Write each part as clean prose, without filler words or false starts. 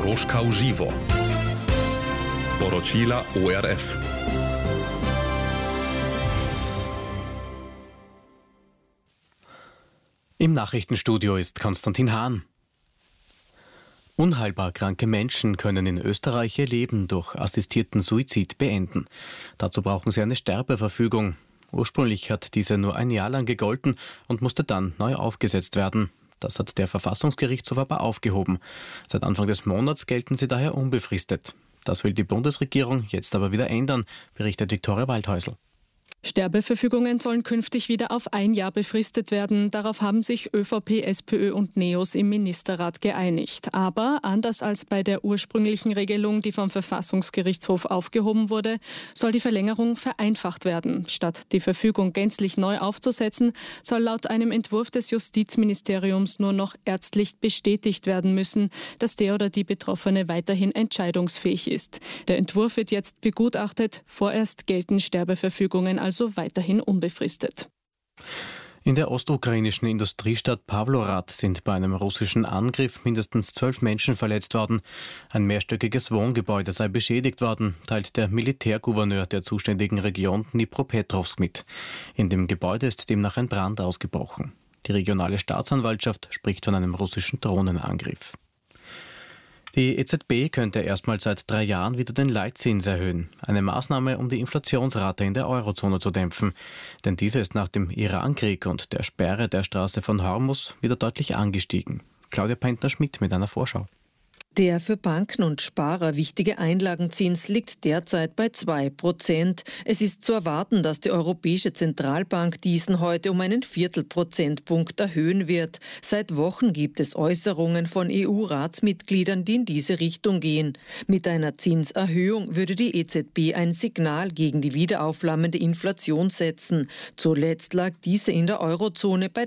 Koroška v živo. Poročila ORF. Im Nachrichtenstudio ist Konstantin Hahn. Unheilbar kranke Menschen können in Österreich ihr Leben durch assistierten Suizid beenden. Dazu brauchen sie eine Sterbeverfügung. Ursprünglich hat diese nur ein Jahr lang gegolten und musste dann neu aufgesetzt werden. Das hat der Verfassungsgerichtshof aber aufgehoben. Seit Anfang des Monats gelten sie daher unbefristet. Das will die Bundesregierung jetzt aber wieder ändern, berichtet Viktoria Waldhäusl. Sterbeverfügungen sollen künftig wieder auf ein Jahr befristet werden. Darauf haben sich ÖVP, SPÖ und NEOS im Ministerrat geeinigt. Aber anders als bei der ursprünglichen Regelung, die vom Verfassungsgerichtshof aufgehoben wurde, soll die Verlängerung vereinfacht werden. Statt die Verfügung gänzlich neu aufzusetzen, soll laut einem Entwurf des Justizministeriums nur noch ärztlich bestätigt werden müssen, dass der oder die Betroffene weiterhin entscheidungsfähig ist. Der Entwurf wird jetzt begutachtet. Vorerst gelten Sterbeverfügungen also weiterhin unbefristet. In der ostukrainischen Industriestadt Pawlorad sind bei einem russischen Angriff mindestens 12 Menschen verletzt worden. Ein mehrstöckiges Wohngebäude sei beschädigt worden, teilt der Militärgouverneur der zuständigen Region Dnipropetrovsk mit. In dem Gebäude ist demnach ein Brand ausgebrochen. Die regionale Staatsanwaltschaft spricht von einem russischen Drohnenangriff. Die EZB könnte erstmals seit 3 Jahren wieder den Leitzins erhöhen. Eine Maßnahme, um die Inflationsrate in der Eurozone zu dämpfen. Denn diese ist nach dem Irankrieg und der Sperre der Straße von Hormuz wieder deutlich angestiegen. Claudia Pentner-Schmidt mit einer Vorschau. Der für Banken und Sparer wichtige Einlagenzins liegt derzeit bei 2%. Es ist zu erwarten, dass die Europäische Zentralbank diesen heute um einen Viertelprozentpunkt erhöhen wird. Seit Wochen gibt es Äußerungen von EU-Ratsmitgliedern, die in diese Richtung gehen. Mit einer Zinserhöhung würde die EZB ein Signal gegen die wiederaufflammende Inflation setzen. Zuletzt lag diese in der Eurozone bei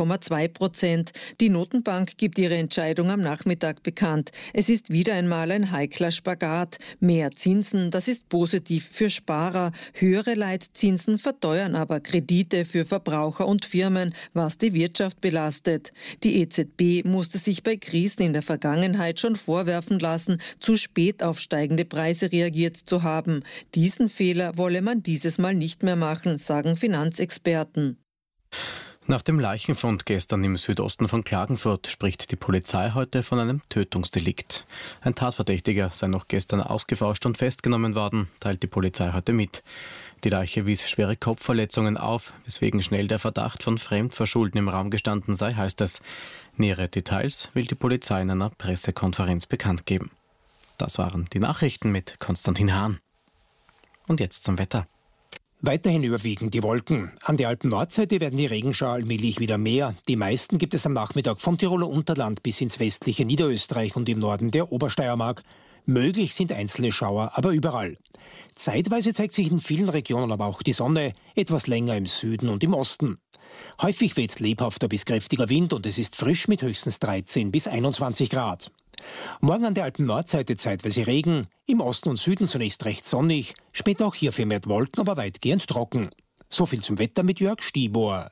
3,2%. Die Notenbank gibt ihre Entscheidung am Nachmittag bekannt. Es ist wieder einmal ein heikler Spagat. Mehr Zinsen, das ist positiv für Sparer. Höhere Leitzinsen verteuern aber Kredite für Verbraucher und Firmen, was die Wirtschaft belastet. Die EZB musste sich bei Krisen in der Vergangenheit schon vorwerfen lassen, zu spät auf steigende Preise reagiert zu haben. Diesen Fehler wolle man dieses Mal nicht mehr machen, sagen Finanzexperten. Nach dem Leichenfund gestern im Südosten von Klagenfurt spricht die Polizei heute von einem Tötungsdelikt. Ein Tatverdächtiger sei noch gestern ausgeforscht und festgenommen worden, teilt die Polizei heute mit. Die Leiche wies schwere Kopfverletzungen auf, weswegen schnell der Verdacht von Fremdverschulden im Raum gestanden sei, heißt es. Nähere Details will die Polizei in einer Pressekonferenz bekannt geben. Das waren die Nachrichten mit Konstantin Hahn. Und jetzt zum Wetter. Weiterhin überwiegen die Wolken. An der Alpen-Nordseite werden die Regenschauer allmählich wieder mehr. Die meisten gibt es am Nachmittag vom Tiroler Unterland bis ins westliche Niederösterreich und im Norden der Obersteiermark. Möglich sind einzelne Schauer, aber überall. Zeitweise zeigt sich in vielen Regionen aber auch die Sonne, etwas länger im Süden und im Osten. Häufig weht lebhafter bis kräftiger Wind und es ist frisch mit höchstens 13 bis 21 Grad. Morgen an der Alpen-Nordseite zeitweise Regen, im Osten und Süden zunächst recht sonnig, später auch hier vermehrt Wolken, aber weitgehend trocken. So viel zum Wetter mit Jörg Stibor.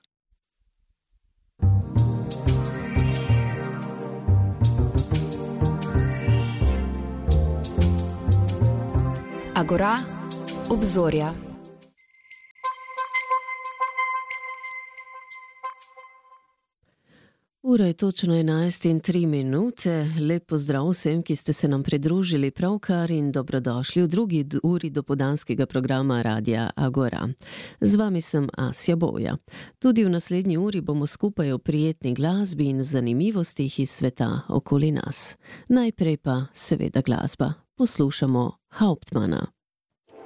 Agora, obzorja. Ura je točno 11:03. Lep pozdrav vsem, ki ste se nam pridružili pravkar in dobrodošli v drugi uri dopoldanskega programa Radia Agora. Z vami sem Asja Boja. Tudi v naslednji uri bomo skupaj o prijetni glasbi in zanimivostih iz sveta okoli nas. Najprej pa seveda glasba. Poslušamo Hauptmana.